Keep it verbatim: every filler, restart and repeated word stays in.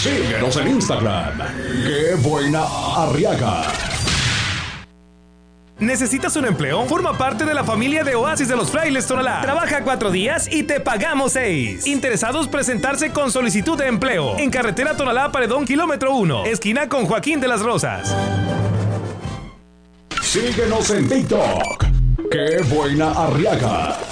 Síguenos en Instagram. ¡Qué buena Arriaga! ¿Necesitas un empleo? Forma parte de la familia de Oasis de los Frailes Tonalá. Trabaja cuatro días y te pagamos seis. Interesados presentarse con solicitud de empleo. En carretera Tonalá Paredón, kilómetro uno. Esquina con Joaquín de las Rosas. Síguenos en TikTok. ¡Qué buena Arriaga!